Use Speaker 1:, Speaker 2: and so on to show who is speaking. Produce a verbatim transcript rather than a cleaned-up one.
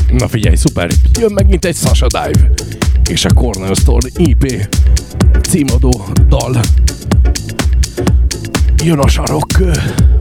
Speaker 1: Na figyelj, szuper! Jön megint egy Sasha Dive és a Cornerstone í pé címadó dal. Jön a sarokkő.